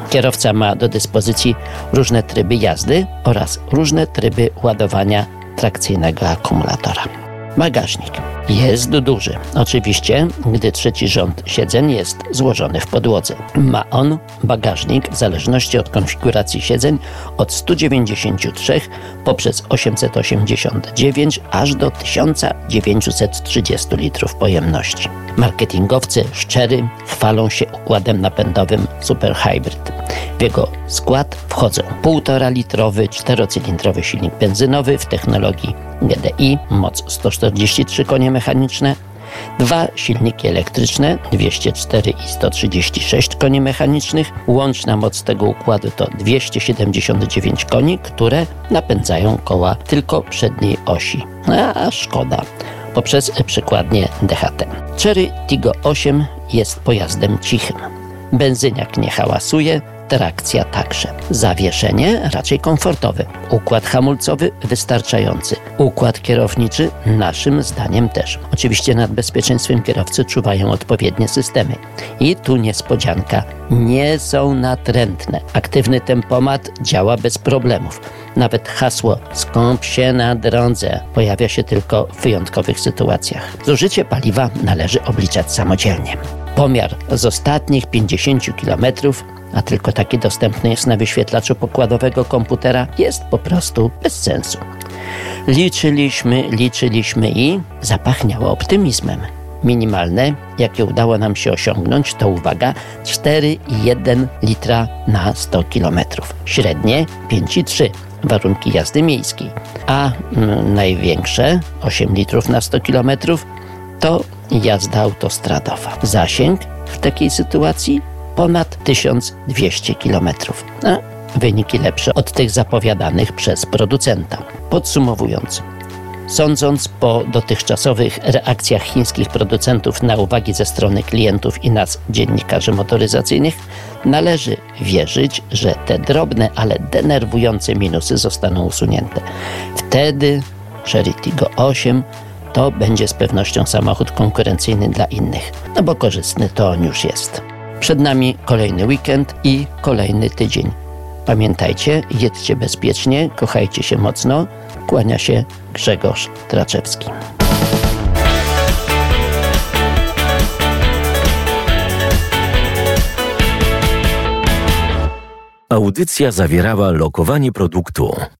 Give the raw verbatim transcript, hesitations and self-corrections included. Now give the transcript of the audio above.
Kierowca ma do dyspozycji różne tryby jazdy oraz różne tryby ładowania trakcyjnego akumulatora. Bagażnik jest duży, oczywiście, gdy trzeci rząd siedzeń jest złożony w podłodze. Ma on bagażnik w zależności od konfiguracji siedzeń od stu dziewięćdziesięciu trzech poprzez osiemset osiemdziesiąt dziewięć aż do tysiąc dziewięćset trzydzieści litrów pojemności. Marketingowcy szczery chwalą się układem napędowym Super Hybrid. W jego skład wchodzą półtora litrowy czterocylindrowy silnik benzynowy w technologii G D I, moc sto czterdzieści trzy konie mechaniczne, dwa silniki elektryczne dwieście cztery i sto trzydzieści sześć koni mechanicznych. Łączna moc tego układu to dwieście siedemdziesiąt dziewięć koni, które napędzają koła tylko przedniej osi. A szkoda. Poprzez przykładnię D H T. Chery Tiggo osiem jest pojazdem cichym. Benzyniak nie hałasuje, trakcja także. Zawieszenie raczej komfortowe. Układ hamulcowy wystarczający. Układ kierowniczy naszym zdaniem też. Oczywiście nad bezpieczeństwem kierowcy czuwają odpowiednie systemy. I tu niespodzianka. Nie są natrętne. Aktywny tempomat działa bez problemów. Nawet hasło "skąp się na drodze" pojawia się tylko w wyjątkowych sytuacjach. Zużycie paliwa należy obliczać samodzielnie. Pomiar z ostatnich pięćdziesięciu kilometrów, a tylko taki dostępny jest na wyświetlaczu pokładowego komputera, jest po prostu bez sensu. Liczyliśmy, liczyliśmy i zapachniało optymizmem. Minimalne, jakie udało nam się osiągnąć, to uwaga, cztery i jeden litra na sto kilometrów. Średnie pięć i trzy. Warunki jazdy miejskiej. A mm, największe, osiem litrów na sto kilometrów, to jazda autostradowa. Zasięg w takiej sytuacji ponad tysiąc dwieście kilometrów. A wyniki lepsze od tych zapowiadanych przez producenta. Podsumowując, sądząc po dotychczasowych reakcjach chińskich producentów na uwagi ze strony klientów i nas, dziennikarzy motoryzacyjnych, należy wierzyć, że te drobne, ale denerwujące minusy zostaną usunięte. Wtedy Chery Tiggo osiem to będzie z pewnością samochód konkurencyjny dla innych, no bo korzystny to on już jest. Przed nami kolejny weekend i kolejny tydzień. Pamiętajcie, jedźcie bezpiecznie, kochajcie się mocno. Kłania się Grzegorz Traczewski. Audycja zawierała lokowanie produktu.